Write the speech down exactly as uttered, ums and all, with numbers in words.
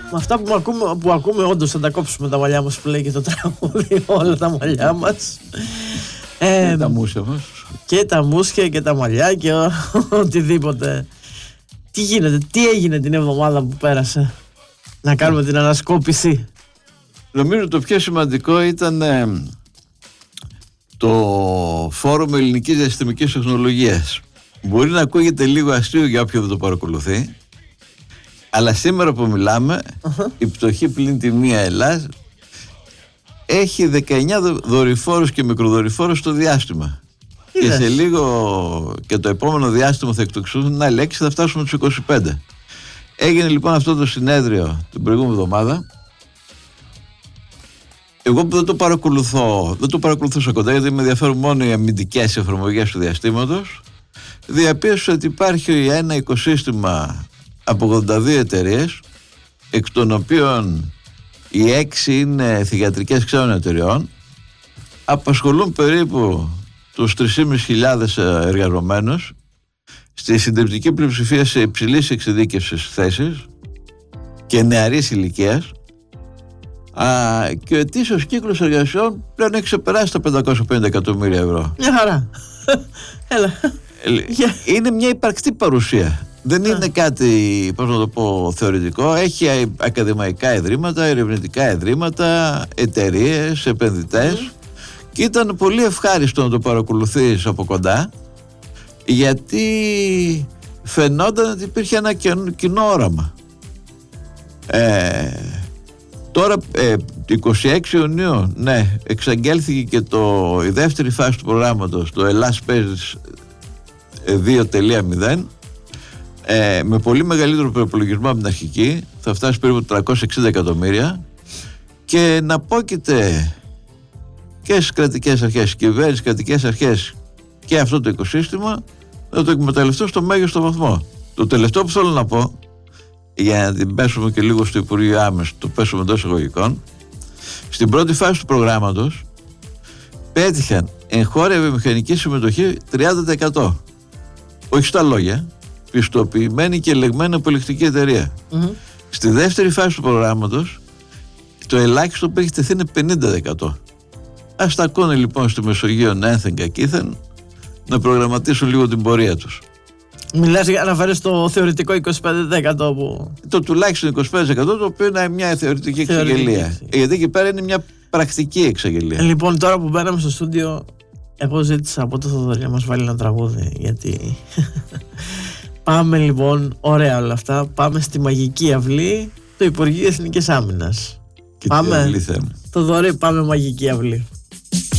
Με αυτά που ακούμε, που ακούμε όντως θα τα κόψουμε τα μαλλιά μας που λέει και το τραγούδι, όλα τα μαλλιά μας. Ε, και τα μουσια μας. Και τα μουσια και τα μαλλιά και ο, οτιδήποτε. Τι γίνεται, τι έγινε την εβδομάδα που πέρασε? Να κάνουμε την ανασκόπηση. Νομίζω το πιο σημαντικό ήταν ε, το Φόρουμ Ελληνικής Διαστημικής Τεχνολογίας. Μπορεί να ακούγεται λίγο αστείο για όποιον δεν το παρακολουθεί, αλλά σήμερα που μιλάμε, uh-huh. η πτωχή πλην τη μία Ελλάς έχει δεκαεννιά δορυφόρους και μικροδορυφόρους στο διάστημα. Είδες. Και σε λίγο και το επόμενο διάστημα θα εκτοξούν άλλη έξι, θα φτάσουμε στους είκοσι πέντε. Έγινε λοιπόν αυτό το συνέδριο την προηγούμενη εβδομάδα. Εγώ που δεν το παρακολουθώ, δεν το παρακολουθούσα κοντά, γιατί με ενδιαφέρουν μόνο οι αμυντικές εφαρμογές του διαστήματος, διαπίστωσα ότι υπάρχει ένα οικοσύστημα από ογδόντα δύο εταιρείες, εκ των οποίων οι έξι είναι θυγατρικές ξένων εταιρεών, απασχολούν περίπου τους τρεις χιλιάδες πεντακόσιους εργαζομένους στη συντριπτική πλειοψηφία σε υψηλής εξειδίκευσης θέσεις και νεαρής ηλικίας. Α, και ο ετήσιος κύκλος εργασιών πλέον έχει ξεπεράσει τα πεντακόσια πενήντα εκατομμύρια ευρώ. Μια χαρά. Έλα. Είναι μια υπαρκτή παρουσία. Δεν είναι κάτι, πώς να το πω, θεωρητικό. Έχει ακαδημαϊκά ιδρύματα, ερευνητικά ιδρύματα, εταιρείες, επενδυτές. Mm. Και ήταν πολύ ευχάριστο να το παρακολουθείς από κοντά, γιατί φαινόταν ότι υπήρχε ένα κοινό όραμα. Ε, τώρα, ε, είκοσι έξι Ιουνίου, ναι, εξαγγέλθηκε και το, η δεύτερη φάση του προγράμματος, το Ελλάς Space δύο τελεία μηδέν, ε, με πολύ μεγαλύτερο προϋπολογισμό από την αρχική, θα φτάσει περίπου τριακόσια εξήντα εκατομμύρια, και να πόκειται και στις κρατικές αρχές, κυβέρνηση, κρατικές αρχές και αυτό το οικοσύστημα να το εκμεταλλευτώ στο μέγιστο βαθμό. Το τελευταίο που θέλω να πω, για να την πέσουμε και λίγο στο Υπουργείο άμεσα, το πέσουμε εντός εισαγωγικών, στην πρώτη φάση του προγράμματος πέτυχαν εγχώρια βιομηχανική συμμετοχή τριάντα τοις εκατό. Όχι στα λόγια, πιστοποιημένη και ελεγμένη απολυκτική εταιρεία. Mm-hmm. Στη δεύτερη φάση του προγράμματος το ελάχιστο που έχει τεθεί είναι πενήντα τοις εκατό. Ας τα ακούνε λοιπόν στη Μεσογείο ένθεν κακήθεν να προγραμματίσουν λίγο την πορεία τους. Μιλάς για να φέρεις το θεωρητικό είκοσι πέντε τοις εκατό που... Το τουλάχιστον είκοσι πέντε τοις εκατό, το οποίο είναι μια θεωρητική εξαγγελία. Γιατί εκεί πέρα είναι μια πρακτική εξαγγελία. Λοιπόν, τώρα που μπαίναμε στο στούντιο, εγώ ζήτησα από το Θοδωρή να μας βάλει ένα τραγούδι, γιατί... Πάμε λοιπόν, ωραία όλα αυτά, πάμε στη μαγική αυλή του Υπουργείου Εθνικής Άμυνας. Και πάμε, τι αυλή θέλουμε. Θοδωρή, πάμε μαγική αυλή.